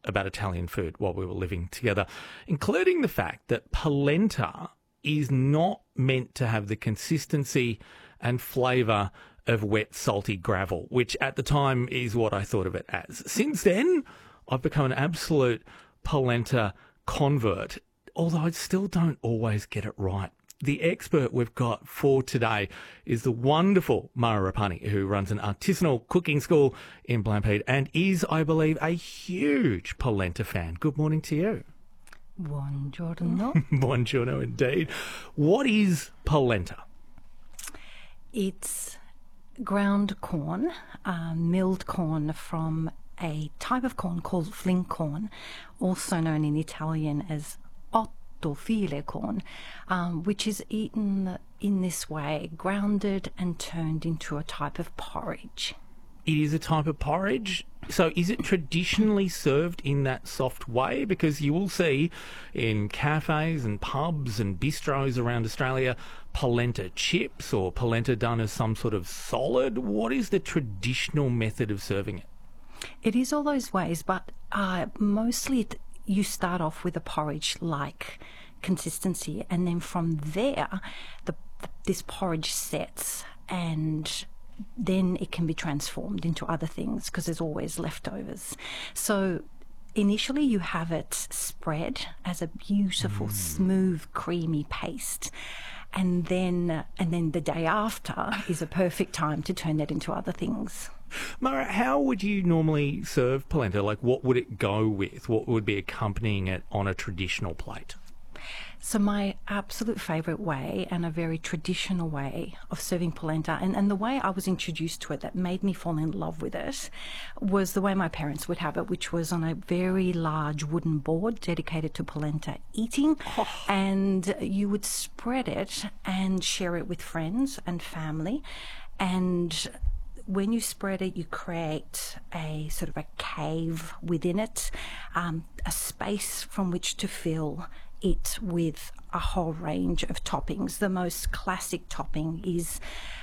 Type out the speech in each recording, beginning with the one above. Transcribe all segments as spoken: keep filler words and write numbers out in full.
about Italian food while we were living together, including the fact that polenta is not meant to have the consistency and flavour of wet, salty gravel, which at the time is what I thought of it as. Since then, I've become an absolute polenta convert, although I still don't always get it right. The expert we've got for today is the wonderful Mara Rapani, who runs an artisanal cooking school in Blampede and is, I believe, a huge polenta fan. Good morning to you. Buongiorno. Buongiorno indeed. What is polenta? It's ground corn, uh, milled corn from a type of corn called fling corn, also known in Italian as ottofile corn, um, which is eaten in this way, grounded and turned into a type of porridge. It is a type of porridge. So is it traditionally served in that soft way? Because you will see in cafes and pubs and bistros around Australia, polenta chips or polenta done as some sort of solid. What is the traditional method of serving it? It is all those ways, but uh, mostly it, you start off with a porridge-like consistency, and then from there, the, the, this porridge sets, and then it can be transformed into other things because there's always leftovers. So initially you have it spread as a beautiful, mm. smooth, creamy paste. And then, and then the day after is a perfect time to turn that into other things. Mara, how would you normally serve polenta? Like, what would it go with? What would be accompanying it on a traditional plate? So my absolute favourite way, and a very traditional way of serving polenta, and, and the way I was introduced to it that made me fall in love with it, was the way my parents would have it, which was on a very large wooden board dedicated to polenta eating. Oh. And you would spread it and share it with friends and family. And when you spread it, you create a sort of a cave within it, um, a space from which to fill it with a whole range of toppings. The most classic topping is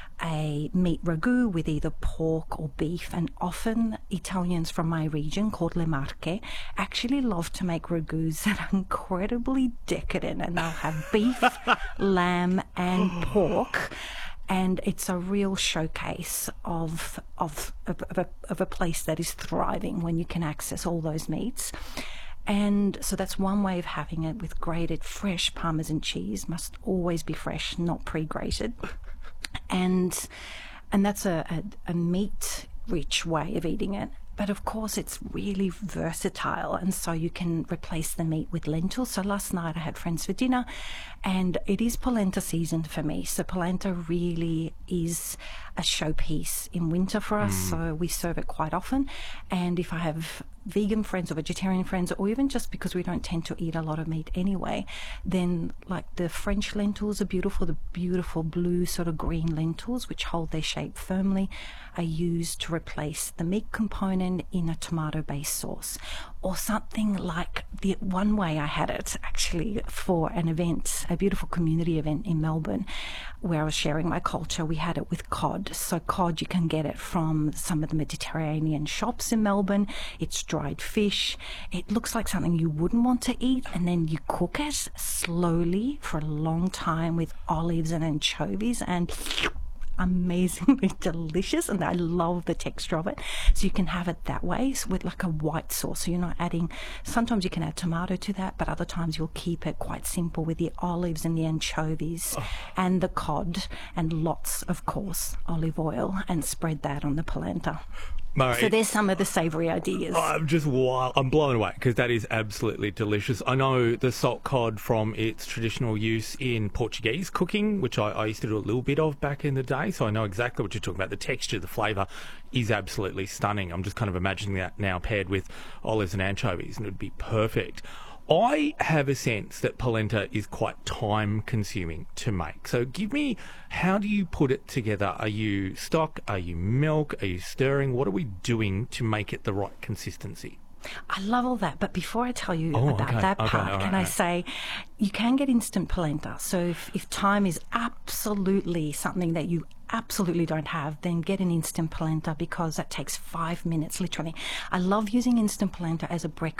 a meat ragu with either pork or beef, and often Italians from my region called Le Marche actually love to make ragus that are incredibly decadent, and they'll have beef, lamb and pork. And it's a real showcase of, of, of, a, of a place that is thriving when you can access all those meats. And so that's one way of having it, with grated fresh Parmesan cheese. Must always be fresh, not pre-grated. And and that's a, a, a meat-rich way of eating it. But of course, it's really versatile, and so you can replace the meat with lentils. So last night I had friends for dinner, and it is polenta season for me. So polenta really is a showpiece in winter for us, mm. so we serve it quite often. And if I have vegan friends or vegetarian friends, or even just because we don't tend to eat a lot of meat anyway, then like the French lentils are beautiful, the beautiful blue sort of green lentils, which hold their shape firmly, are used to replace the meat component in a tomato-based sauce. Or something like the one way I had it actually for an event, a beautiful community event in Melbourne, where I was sharing my culture. We had it with cod. So cod, you can get it from some of the Mediterranean shops in Melbourne. It's dried fish. It looks like something you wouldn't want to eat, and then you cook it slowly for a long time with olives and anchovies, and amazingly delicious, and I love the texture of it. So you can have it that way, so with like a white sauce, so you're not adding, sometimes you can add tomato to that, but other times you'll keep it quite simple with the olives and the anchovies oh. and the cod, and lots of course olive oil, and spread that on the polenta. Murray, so there's some of the savoury ideas. I'm just wild. I'm blown away because that is absolutely delicious. I know the salt cod from its traditional use in Portuguese cooking, which I, I used to do a little bit of back in the day, so I know exactly what you're talking about. The texture, the flavour is absolutely stunning. I'm just kind of imagining that now paired with olives and anchovies, and it would be perfect. I have a sense that polenta is quite time consuming to make. So give me, how do you put it together? Are you stock? Are you milk? Are you stirring? What are we doing to make it the right consistency? I love all that, but before I tell you oh, about okay. that okay, part, right, can right. I say you can get instant polenta. So if, if time is absolutely something that you absolutely don't have, then get an instant polenta, because that takes five minutes literally. I love using instant polenta as a breakfast